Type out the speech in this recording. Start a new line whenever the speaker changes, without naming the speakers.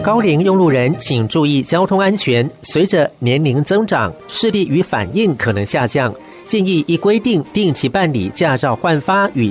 高龄用路人请注意交通安全，随着年龄增长，视力与反应可能下降，建议依规定定期办理驾照换发与